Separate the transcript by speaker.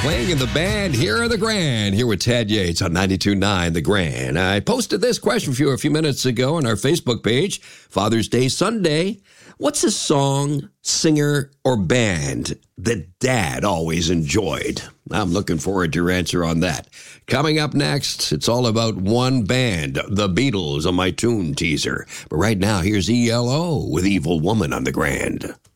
Speaker 1: Playing in the band, Here Are the Grand, here with Tad Yates on 92.9 The Grand. I posted this question for you a few minutes ago on our Facebook page, Father's Day Sunday. What's a song, singer, or band that Dad always enjoyed? I'm looking forward to your answer on that. Coming up next, it's all about one band, the Beatles, on my tune teaser. But right now, here's ELO with Evil Woman on The Grand.